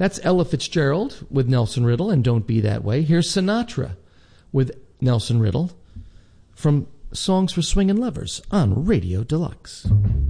That's Ella Fitzgerald with Nelson Riddle and Don't Be That Way. Here's Sinatra with Nelson Riddle from Songs for Swingin' Lovers on Radio Deluxe.